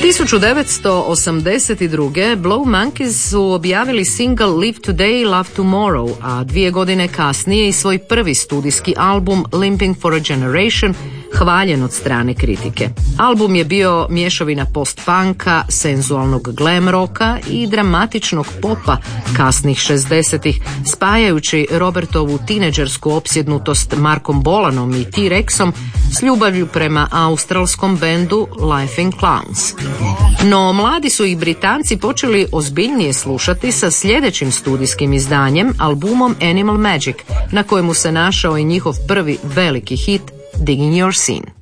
1982. Blow Monkeys su objavili single Live Today, Love Tomorrow, a 2 godine kasnije i svoj prvi studijski album Limping for a Generation, hvaljen od strane kritike. Album je bio mješavina post-punka, senzualnog glam roka i dramatičnog popa kasnih 60-ih, spajajući Robertovu tineđersku opsjednutost Markom Bolanom i T-Rexom s ljubavlju prema australskom bendu Laughing Clowns. No, mladi su i Britanci počeli ozbiljnije slušati sa sljedećim studijskim izdanjem, albumom Animal Magic, na kojemu se našao i njihov prvi veliki hit Digging Your Scene.